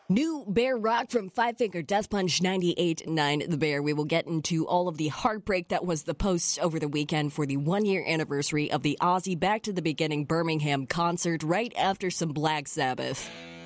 New Bear Rock from Five Finger Death Punch 98.9 The Bear. We will get into all of the heartbreak that was the post over the weekend for the 1-year anniversary of the Ozzy Back to the Beginning Birmingham concert right after some Black Sabbath.